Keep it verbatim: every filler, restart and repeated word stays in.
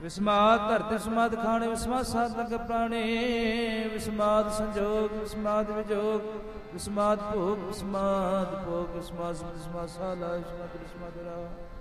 ਵਿਸਮਾਦ ਧਰਤਿ ਸਮਾਦ ਖਾਣੇ ਵਿਸਮਾਦ ਸਾਧ ਲਗ ਪ੍ਰਾਣੇ ਵਿਸਮਾਦ ਸੰਜੋਗ ਵਿਸਮਾਦ ਵਿਜੋਗ ਵਿਸਮਾਦ ਭੋਗ ਵਿਸਮਾਦ ਭੋਗ ਵਿਸਮਾਦ ਵਿਸਮਾਦ ਸਾਲਾ ਵਿਸਮਾਦ ਵਿਸਮਾਦ ਰਾ